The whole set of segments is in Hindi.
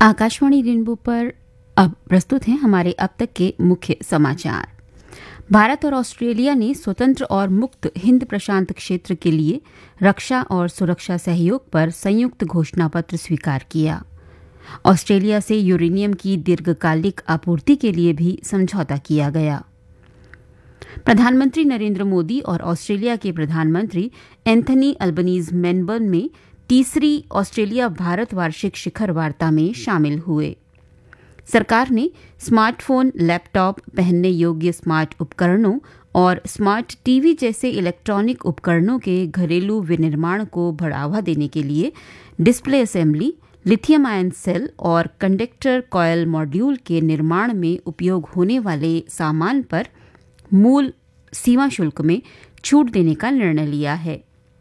आकाशवाणी रेनबो पर अब प्रस्तुत हैं हमारे अब तक के मुख्य समाचार। भारत और ऑस्ट्रेलिया ने स्वतंत्र और मुक्त हिंद प्रशांत क्षेत्र के लिए रक्षा और सुरक्षा सहयोग पर संयुक्त घोषणापत्र स्वीकार किया। ऑस्ट्रेलिया से यूरेनियम की दीर्घकालिक आपूर्ति के लिए भी समझौता किया गया। प्रधानमंत्री नरेंद्र मोदी और ऑस्ट्रेलिया के प्रधानमंत्री एंथनी अल्बनीज मेलबर्न में तीसरी ऑस्ट्रेलिया भारत वार्षिक शिखर वार्ता में शामिल हुए। सरकार ने स्मार्टफोन, लैपटॉप, पहनने योग्य स्मार्ट उपकरणों और स्मार्ट टीवी जैसे इलेक्ट्रॉनिक उपकरणों के घरेलू विनिर्माण को बढ़ावा देने के लिए display assembly, lithium ion cell और कंडक्टर कॉयल मॉड्यूल के निर्माण में उपयोग होने वाले सामान पर मूल सीमा शुल्क में छूट देने का निर्णय लिया है।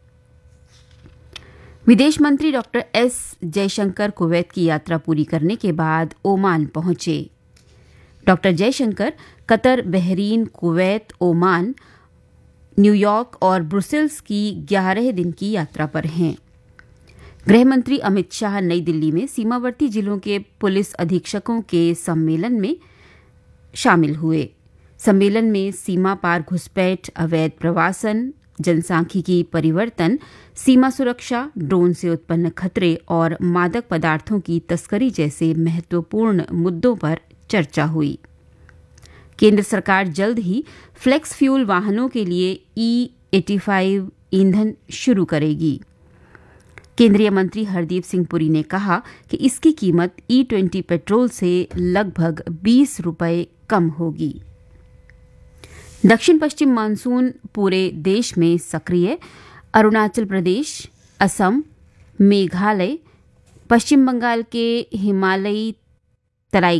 विदेश मंत्री डॉक्टर एस जयशंकर कुवैत की यात्रा पूरी करने के बाद ओमान पहुंचे। Doctor Jaishankar Qatar, Bahrain, Kuwait, Oman, New York और ब्रुसेल्स की 11 दिन की यात्रा पर हैं। गृह मंत्री अमित शाह नई दिल्ली में सीमावर्ती जिलों के पुलिस अधीक्षकों के सम्मेलन में शामिल हुए। सम्मेलन में सीमा पार घुसपैठ, अवैध प्रवासन, जनसांख्यिकी परिवर्तन, सीमा सुरक्षा, ड्रोन से उत्पन्न खतरे और मादक पदार्थों की तस्करी जैसे महत्वपूर्ण मुद्दों पर चर्चा हुई। केंद्र सरकार जल्द ही फ्लेक्स फ्यूल वाहनों के लिए E85 ईंधन शुरू करेगी। केंद्रीय मंत्री हरदीप सिंह पुरी ने कहा कि इसकी कीमत E20 पेट्रोल से लगभग 20 रुपये कम होगी। दक्षिण पश्चिम मानसून पूरे देश में सक्रिय। अरुणाचल प्रदेश, असम, मेघालय, पश्चिम बंगाल के हिमालयी